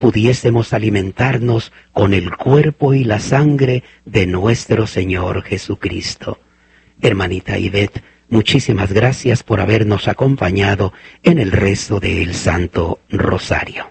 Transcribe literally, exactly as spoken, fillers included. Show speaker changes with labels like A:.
A: pudiésemos alimentarnos con el cuerpo y la sangre de nuestro Señor Jesucristo. Hermanita Ivette, muchísimas gracias por habernos acompañado en el rezo del Santo Rosario.